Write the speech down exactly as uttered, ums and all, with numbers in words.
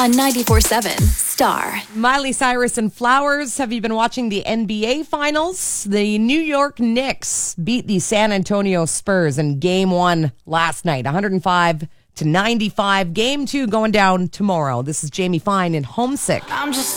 on ninety-four point seven Star. Miley Cyrus and Flowers. Have you been watching the N B A Finals? The New York Knicks beat the San Antonio Spurs in game one last night, one oh five to ninety-five. Game two going down tomorrow. This is Jamie Fine in Homesick. I'm just